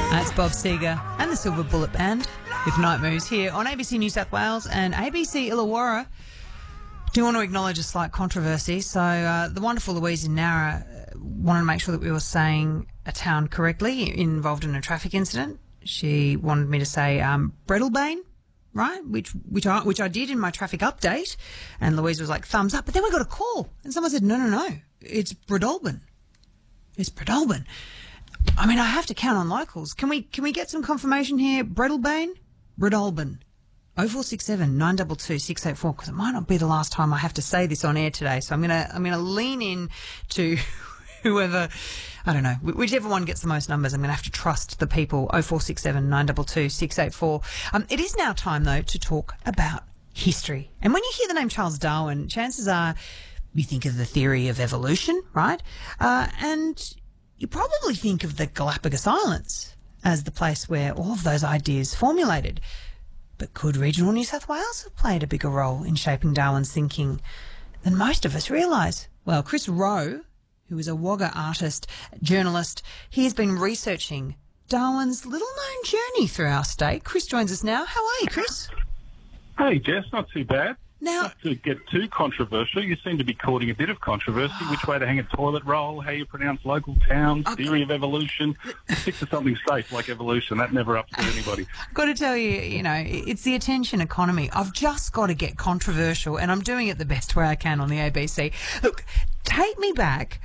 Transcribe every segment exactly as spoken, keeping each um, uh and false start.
That's Bob Seger and the Silver Bullet Band with Night Moves here on A B C New South Wales and A B C Illawarra. Do want to acknowledge a slight controversy. So uh, the wonderful Louise in Nara wanted to make sure that we were saying a town correctly involved in a traffic incident. She wanted me to say um, Breadalbane, right, which which I, which I did in my traffic update, and Louise was like, thumbs up. But then we got a call, and someone said, no, no, no, it's Breadalbane. It's Breadalbane. I mean, I have to count on locals. Can we can we get some confirmation here? Breadalbane? Breadalbane. oh four six seven, nine two two, six eight four, because it might not be the last time I have to say this on air today. So I'm going to I'm gonna lean in to whoever, I don't know, whichever one gets the most numbers. I'm going to have to trust the people. oh four six seven, nine two two, six eight four. Um, it is now time, though, to talk about history. And when you hear the name Charles Darwin, chances are you think of the theory of evolution, right? Uh, and you probably think of the Galapagos Islands as the place where all of those ideas formulated. But could regional New South Wales have played a bigger role in shaping Darwin's thinking than most of us realise? Well, Chris Rowe, who is a Wagga artist, journalist, he has been researching Darwin's little-known journey through our state. Chris joins us now. How are you, Chris? Hey, Jess, not too bad. Now, not to get too controversial, you seem to be courting a bit of controversy. Which way to hang a toilet roll, how you pronounce local towns, okay. Theory of evolution. Stick to something safe like evolution. That never upset anybody. I've got to tell you, you know, it's the attention economy. I've just got to get controversial, and I'm doing it the best way I can on the A B C. Look, take me back.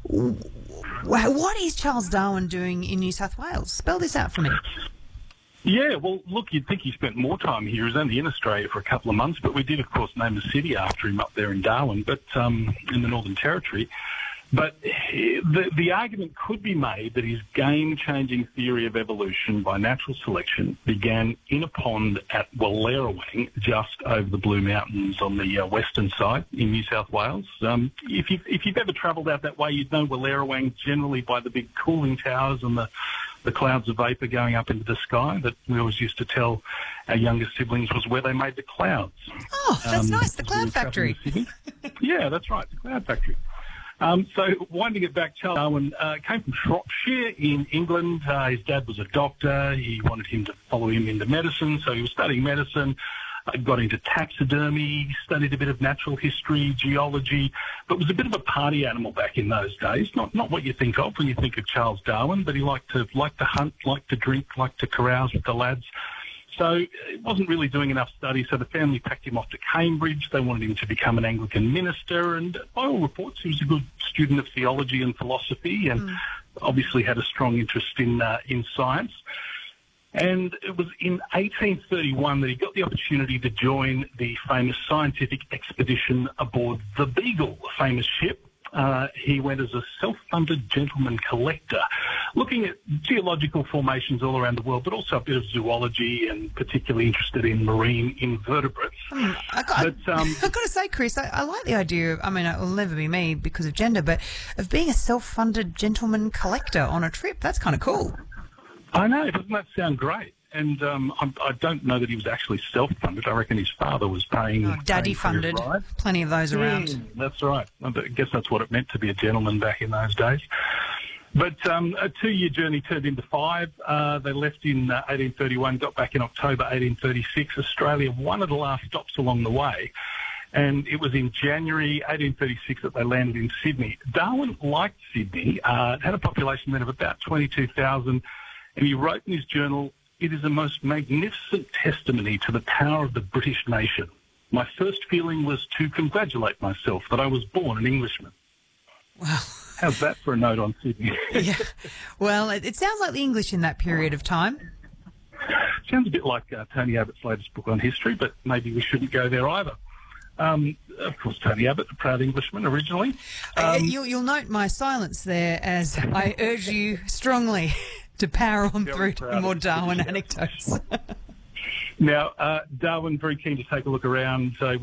What is Charles Darwin doing in New South Wales? Spell this out for me. Yeah, well, look, you'd think he spent more time here. He was only in Australia for a couple of months, but we did, of course, name a city after him up there in Darwin, but um, in the Northern Territory. But the, the argument could be made that his game-changing theory of evolution by natural selection began in a pond at Wallerawang, just over the Blue Mountains on the uh, western side in New South Wales. Um, if, you've, if you've ever travelled out that way, you'd know Wallerawang generally by the big cooling towers and the the clouds of vapour going up into the sky that we always used to tell our younger siblings was where they made the clouds. Oh, that's um, nice, the Cloud Factory. Yeah, that's right, the Cloud Factory. Um, so winding it back, Charles Darwin uh, came from Shropshire in England. Uh, his dad was a doctor. He wanted him to follow him into medicine, so he was studying medicine. I got into taxidermy, studied a bit of natural history, geology, but was a bit of a party animal back in those days. Not not what you think of when you think of Charles Darwin, but he liked to liked to hunt, liked to drink, liked to carouse with the lads. So he wasn't really doing enough study, so the family packed him off to Cambridge. They wanted him to become an Anglican minister, and by all reports, he was a good student of theology and philosophy, and mm. obviously had a strong interest in uh, in science. And it was in eighteen thirty-one that he got the opportunity to join the famous scientific expedition aboard the Beagle, a famous ship. Uh, he went as a self-funded gentleman collector, looking at geological formations all around the world, but also a bit of zoology and particularly interested in marine invertebrates. Mm, I got, but, um, I've got to say, Chris, I, I like the idea of, I mean, it will never be me because of gender, but of being a self-funded gentleman collector on a trip. That's kind of cool. I know, doesn't that sound great? And um, I, I don't know that he was actually self-funded. I reckon his father was paying. Oh, daddy paying funded. Plenty of those around. Yeah, that's right. I guess that's what it meant to be a gentleman back in those days. But um, a two-year journey turned into five. Uh, they left in uh, eighteen thirty-one, got back in October eighteen thirty-six. Australia, one of the last stops along the way. And it was in January eighteen thirty-six that they landed in Sydney. Darwin liked Sydney. Uh, it had a population then of about twenty-two thousand. And he wrote in his journal, "It is a most magnificent testimony to the power of the British nation. My first feeling was to congratulate myself that I was born an Englishman." Wow. How's that for a note on Sydney? Yeah. Well, it, it sounds like the English in that period of time. Sounds a bit like uh, Tony Abbott's latest book on history, but maybe we shouldn't go there either. Um, of course, Tony Abbott, a proud Englishman originally. Um, uh, you'll, you'll note my silence there as I urge you strongly to power on through to more Darwin anecdotes. Now, uh, Darwin, very keen to take a look around. Uh,